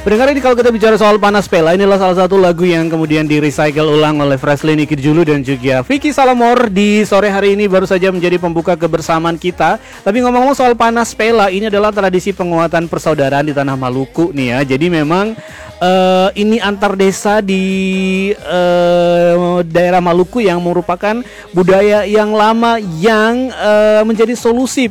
Pendengar, ini kalau kita bicara soal Panas Pela, inilah salah satu lagu yang kemudian di-recycle ulang oleh Fresley Nicky Julu dan juga Vicky Salamor di sore hari ini baru saja menjadi pembuka kebersamaan kita. Tapi ngomong-ngomong soal Panas Pela, ini adalah tradisi penguatan persaudaraan di tanah Maluku nih ya. Jadi memang ini antar desa di daerah Maluku yang merupakan budaya yang lama yang menjadi solusi